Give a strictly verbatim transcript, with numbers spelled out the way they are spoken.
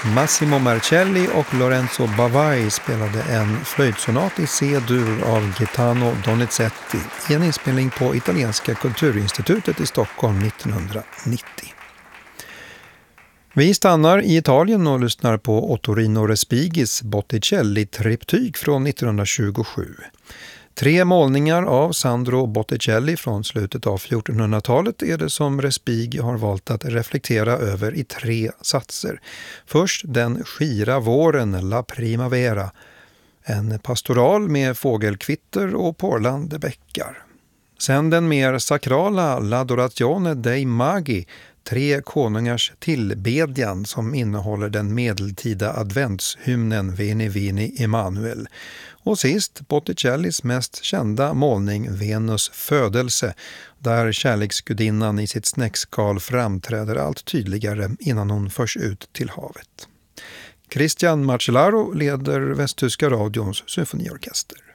Massimo Marcelli och Lorenzo Bavai spelade en flöjtsonat i C-dur av Gaetano Donizetti i en inspelning på Italienska kulturinstitutet i Stockholm nittonhundranittio. Vi stannar i Italien och lyssnar på Ottorino Respigis Botticelli-triptyk från nittonhundratjugosju. Tre målningar av Sandro Botticelli från slutet av fjortonhundratalet är det som Respighi har valt att reflektera över i tre satser. Först den skira våren, La Primavera, en pastoral med fågelkvitter och porlande bäckar. Sen den mer sakrala L'Adorazione dei Magi, tre konungars tillbedjan som innehåller den medeltida adventshymnen Veni Vini Emanuel. Och sist Botticellis mest kända målning Venus födelse, där kärleksgudinnan i sitt snäckskal framträder allt tydligare innan hon förs ut till havet. Christian Marcellaro leder Västtyska radions symfoniorkester.